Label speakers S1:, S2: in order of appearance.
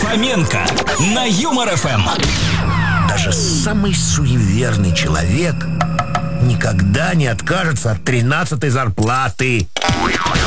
S1: Фоменко на Юмор ФМ.
S2: Даже самый суеверный человек никогда не откажется от 13-й зарплаты.